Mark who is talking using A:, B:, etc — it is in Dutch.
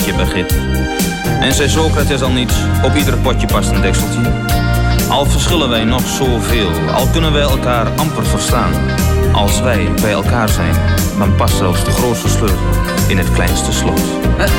A: je begint. En zei Socrates al niets, op ieder potje past een dekseltje. Al verschillen wij nog zoveel, al kunnen wij elkaar amper verstaan. Als wij bij elkaar zijn, dan past zelfs de grootste sleutel in het kleinste slot.